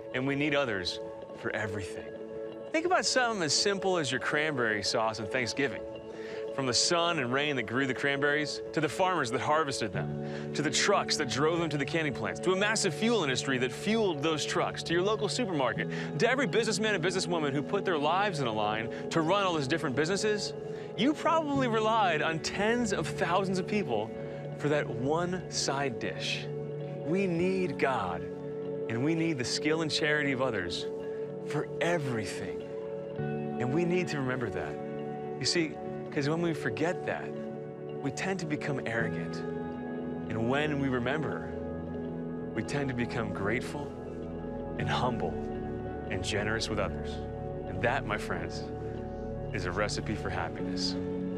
and we need others for everything. Think about something as simple as your cranberry sauce on Thanksgiving. From the sun and rain that grew the cranberries, to the farmers that harvested them, to the trucks that drove them to the canning plants, to a massive fuel industry that fueled those trucks, to your local supermarket, to every businessman and businesswoman who put their lives in a line to run all those different businesses, you probably relied on tens of thousands of people for that one side dish. We need God, and we need the skill and charity of others for everything. And we need to remember that. You see, because when we forget that, we tend to become arrogant. And when we remember, we tend to become grateful and humble and generous with others. And that, my friends, is a recipe for happiness.